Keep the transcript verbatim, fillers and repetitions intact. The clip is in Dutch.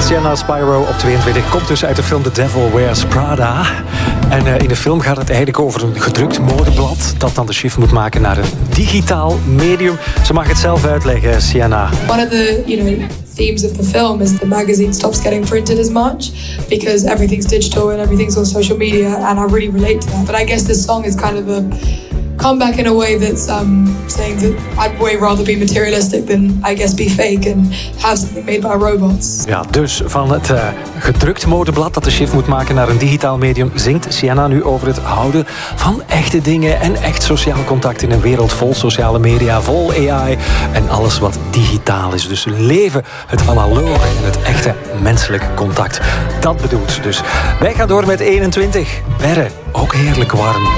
Sienna Spyro op tweeëntwintig. Komt dus uit de film The Devil Wears Prada. En uh, in de film gaat het eigenlijk over een gedrukt modeblad dat dan de shift moet maken naar een digitaal medium. Ze mag het zelf uitleggen, Sienna. One of the, you know, themes of the film is the magazine stops getting printed as much because everything's digital and everything's on social media, and I really relate to that. But I guess this song is kind of a comeback in a way that's um, saying that I'd way rather be materialistic than, I guess, be fake and have something made by robots. Ja, dus van het uh, gedrukt modeblad dat de shift moet maken naar een digitaal medium zingt Sienna nu over het houden van echte dingen en echt sociaal contact in een wereld vol sociale media, vol A I en alles wat digitaal is. Dus leven het analoge en het echte menselijke contact. Dat bedoelt ze dus. Wij gaan door met eenentwintig. Berre, ook heerlijk warm.